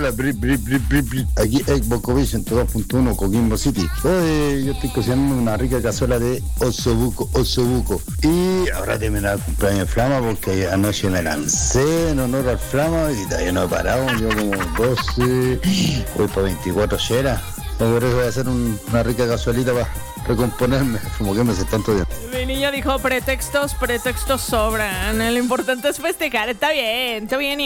hola, aquí Bocovillo 102.1, Coquimbo City. Hoy yo estoy cocinando una rica cazuela de osobuco. Y ahora terminar el cumpleaños de Flama porque anoche me lancé en honor al Flama y todavía no he parado. Yo como 12, voy para 24 lleras. Por eso voy a hacer una rica cazuelita para recomponerme, como que me hace tanto tiempo. Mi niño dijo pretextos sobran. Lo importante es festejar. Está bien.